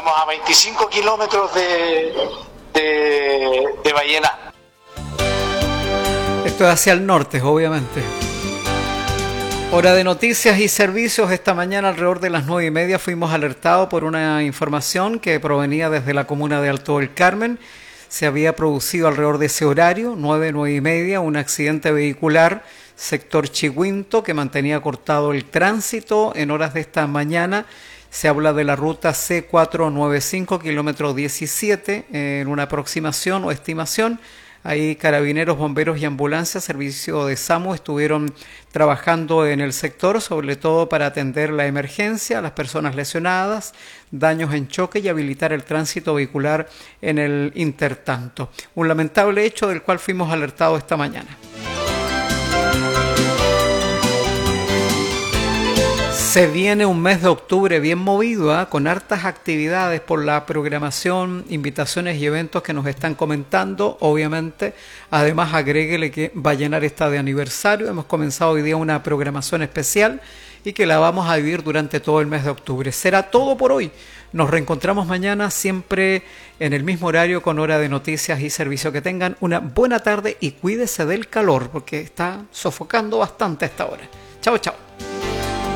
Estamos a 25 kilómetros de Vallenar. Esto es hacia el norte, obviamente. Hora de noticias y servicios. Esta mañana alrededor de las 9:30 fuimos alertados por una información que provenía desde la comuna de Alto del Carmen. Se había producido alrededor de ese horario, 9:30, un accidente vehicular sector Chihuinto que mantenía cortado el tránsito en horas de esta mañana. Se habla de la ruta C495, kilómetro 17, en una aproximación o estimación. Ahí carabineros, bomberos y ambulancias, servicio de SAMU, estuvieron trabajando en el sector, sobre todo para atender la emergencia, a las personas lesionadas, daños en choque y habilitar el tránsito vehicular en el intertanto. Un lamentable hecho del cual fuimos alertados esta mañana. Se viene un mes de octubre bien movido, con hartas actividades por la programación, invitaciones y eventos que nos están comentando. Obviamente, además agréguele que Vallenar está de aniversario. Hemos comenzado hoy día una programación especial y que la vamos a vivir durante todo el mes de octubre. Será todo por hoy. Nos reencontramos mañana siempre en el mismo horario con hora de noticias y servicio. Que tengan una buena tarde y cuídese del calor porque está sofocando bastante a esta hora. Chao, chao.